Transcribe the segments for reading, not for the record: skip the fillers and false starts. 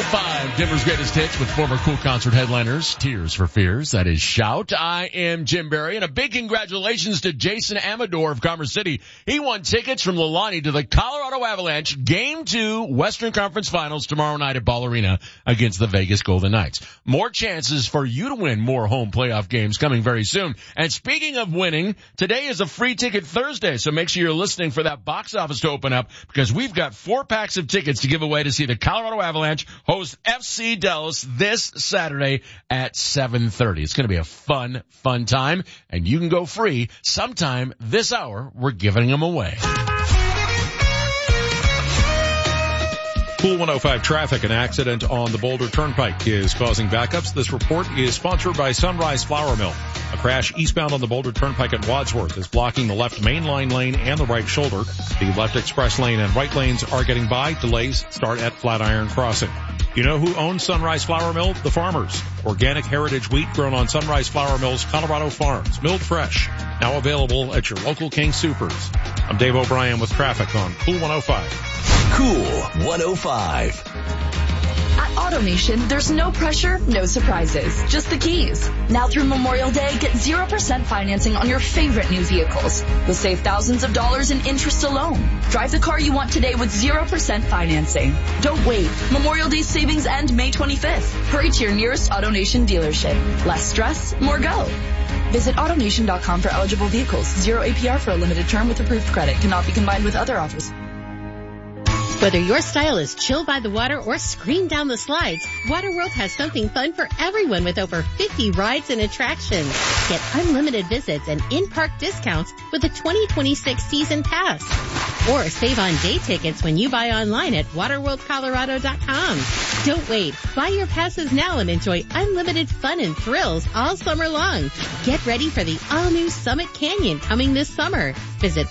105, Denver's greatest hits with former Cool Concert headliners, Tears for Fears. That is Shout. I am Jim Barry, and a big congratulations to Jason Amador of Commerce City. He won tickets from Lilani to the Colorado Avalanche Game 2 Western Conference Finals tomorrow night at Ball Arena against the Vegas Golden Knights. More chances for you to win more home playoff games coming very soon. And speaking of winning, today is a free ticket Thursday, so make sure you're listening for that box office to open up, because we've got 4 packs of tickets to give away to see the Colorado Avalanche host FC Dallas this Saturday at 7:30. It's going to be a fun time, and you can go free sometime this hour. We're giving them away. Pool 105 traffic. An accident on the Boulder Turnpike is causing backups. This report is sponsored by Sunrise Flour Mill. A crash eastbound on the Boulder Turnpike at Wadsworth is blocking the left main line lane and the right shoulder. The left express lane and right lanes are getting by. Delays start at Flatiron Crossing. You know who owns Sunrise Flour Mill? The farmers. Organic heritage wheat grown on Sunrise Flour Mill's Colorado farms. Milled fresh. Now available at your local King Soopers. I'm Dave O'Brien with traffic on Cool 105. Cool 105. At AutoNation, there's no pressure, no surprises, just the keys. Now through Memorial Day, get 0% financing on your favorite new vehicles. You'll save thousands of dollars in interest alone. Drive the car you want today with 0% financing. Don't wait. Memorial Day savings end May 25th. Hurry to your nearest AutoNation dealership. Less stress, more go. Visit AutoNation.com for eligible vehicles. 0 APR for a limited term with approved credit. Cannot be combined with other offers. Whether your style is chill by the water or scream down the slides, Waterworld has something fun for everyone with over 50 rides and attractions. Get unlimited visits and in-park discounts with a 2026 season pass. Or save on day tickets when you buy online at waterworldcolorado.com. Don't wait. Buy your passes now and enjoy unlimited fun and thrills all summer long. Get ready for the all-new Summit Canyon coming this summer. Visit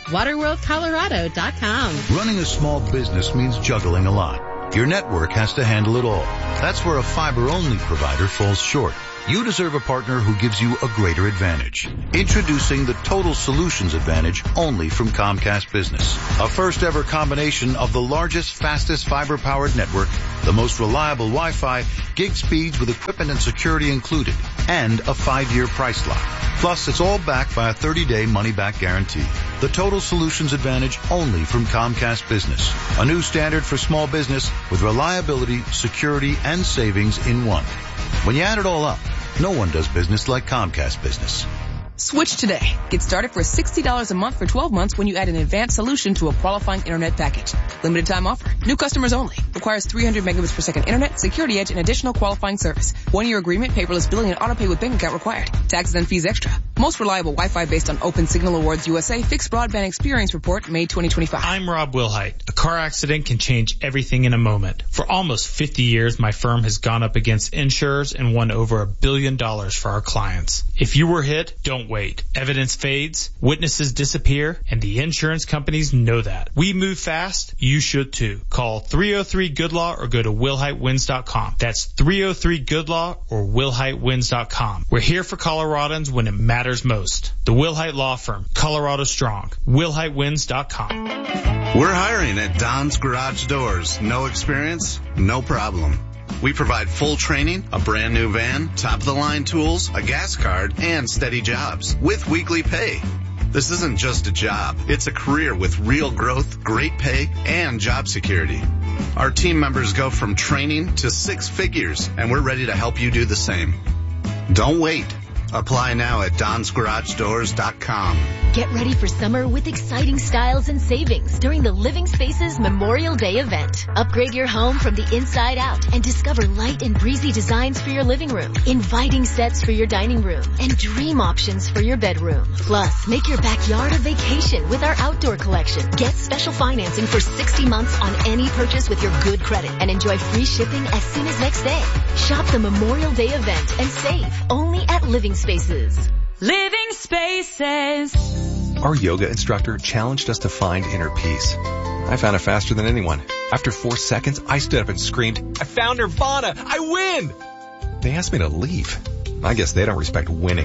waterworldcolorado.com. Running a small business means juggling a lot. Your network has to handle it all. That's where a fiber-only provider falls short. You deserve a partner who gives you a greater advantage. Introducing the Total Solutions Advantage only from Comcast Business. A first-ever combination of the largest, fastest fiber-powered network, the most reliable Wi-Fi, gig speeds with equipment and security included, and a 5-year price lock. Plus, it's all backed by a 30-day money-back guarantee. The Total Solutions Advantage only from Comcast Business. A new standard for small business with reliability, security, and savings in one. When you add it all up, no one does business like Comcast Business. Switch today. Get started for $60 a month for 12 months when you add an advanced solution to a qualifying internet package. Limited time offer. New customers only. Requires 300 megabits per second internet, security edge, and additional qualifying service. 1-year agreement, paperless billing, and autopay with bank account required. Taxes and fees extra. Most reliable Wi-Fi based on Open Signal Awards USA Fixed Broadband Experience Report, May 2025. I'm Rob Wilhite. A car accident can change everything in a moment. For almost 50 years, my firm has gone up against insurers and won over $1 billion for our clients. If you were hit, don't wait. Evidence fades, witnesses disappear, and the insurance companies know that. We move fast, you should too. Call 303-GOOD-LAW or go to WillHiteWins.com. That's 303-GOOD-LAW or WillHiteWins.com. We're here for Coloradans when it matters most. The Wilhite Law Firm, Colorado Strong. WillHiteWins.com. We're hiring at Don's Garage Doors. No experience? No problem. We provide full training, a brand new van, top-of-the-line tools, a gas card, and steady jobs with weekly pay. This isn't just a job. It's a career with real growth, great pay, and job security. Our team members go from training to 6 figures, and we're ready to help you do the same. Don't wait. Apply now at donsgaragedoors.com. Get ready for summer with exciting styles and savings during the Living Spaces Memorial Day event. Upgrade your home from the inside out and discover light and breezy designs for your living room, inviting sets for your dining room, and dream options for your bedroom. Plus, make your backyard a vacation with our outdoor collection. Get special financing for 60 months on any purchase with your good credit and enjoy free shipping as soon as next day. Shop the Memorial Day event and save only at Living Spaces. Living Spaces. Our yoga instructor challenged us to find inner peace. I found it faster than anyone. After 4 seconds, I stood up and screamed, "I found Nirvana! I win!" They asked me to leave. I guess they don't respect winning.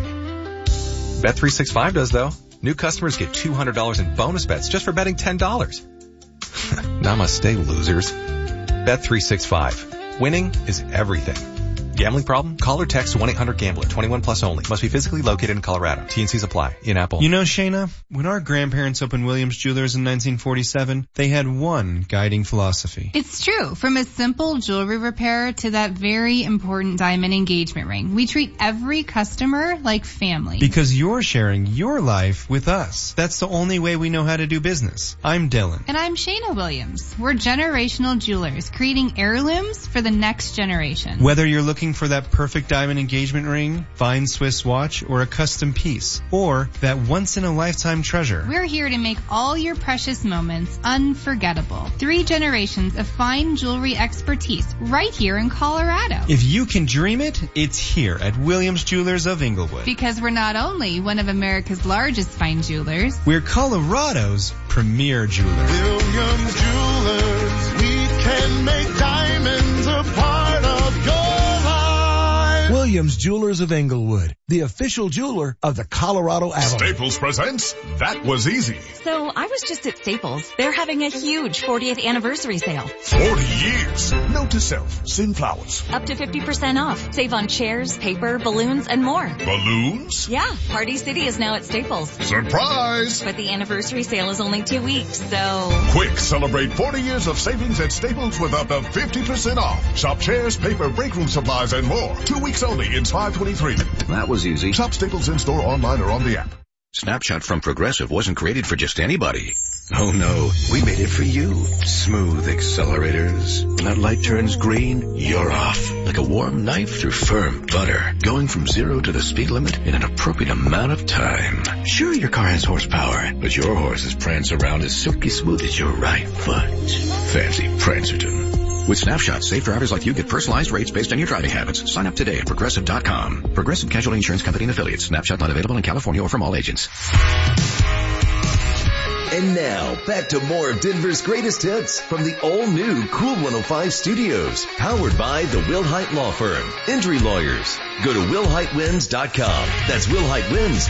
Bet365 does, though. New customers get $200 in bonus bets just for betting $10. Namaste, losers. Bet365. Winning is everything. Gambling problem? Call or text 1-800-GAMBLER. 21 plus only. Must be physically located in Colorado. T&Cs apply. In Apple. You know, Shayna, when our grandparents opened Williams Jewelers in 1947, they had one guiding philosophy. It's true. From a simple jewelry repair to that very important diamond engagement ring, we treat every customer like family. Because you're sharing your life with us. That's the only way we know how to do business. I'm Dylan. And I'm Shayna Williams. We're generational jewelers, creating heirlooms for the next generation. Whether you're looking for that perfect diamond engagement ring, fine Swiss watch, or a custom piece, or that once-in-a-lifetime treasure, we're here to make all your precious moments unforgettable. 3 generations of fine jewelry expertise right here in Colorado. If you can dream it, it's here at Williams Jewelers of Inglewood. Because we're not only one of America's largest fine jewelers, we're Colorado's premier jeweler. Williams Jewelers, we can make diamonds a part of your life. Williams Jewelers of Inglewood, the official jeweler of the Colorado Avalanche. Staples presents That Was Easy. So I was just at Staples. They're having a huge 40th anniversary sale. 40 years. Note to self, send flowers. Up to 50% off. Save on chairs, paper, balloons, and more. Balloons? Yeah, Party City is now at Staples. Surprise! But the anniversary sale is only 2 weeks, so... Quick, celebrate 40 years of savings at Staples with up to 50% off. Shop chairs, paper, break room supplies, and more. 2 weeks only in 523. That was easy. Shop Staples in-store, online, or on the app. Snapshot from Progressive wasn't created for just anybody. Oh no, we made it for you. Smooth accelerators. When that light turns green, you're off. Like a warm knife through firm butter. Going from 0 to the speed limit in an appropriate amount of time. Sure, your car has horsepower, but your horses prance around as silky smooth as your right foot. Fancy Prancerton. With Snapshot, safe drivers like you get personalized rates based on your driving habits. Sign up today at Progressive.com. Progressive Casualty Insurance Company and Affiliates. Snapshot not available in California or from all agents. And now, back to more of Denver's greatest hits from the all-new Cool 105 Studios. Powered by the Wilhite Law Firm. Injury lawyers. Go to WilhiteWins.com. That's WilhiteWins.com.